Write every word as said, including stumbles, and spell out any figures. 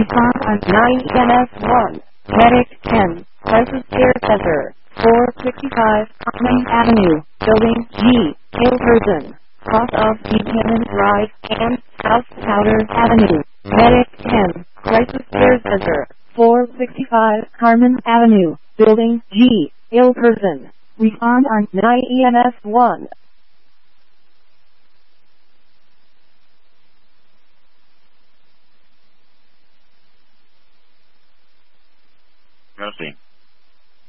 Respond on nine E M S one. Medic ten. Crisis Care Center. four sixty-five Main Avenue. Building G. Hilderson. Cross of Buchanan Drive and South Powder Avenue. Medic ten. Crisis Care Center. four sixty-five Carmen Avenue. Building G. Hilderson. Respond on nine E M S one.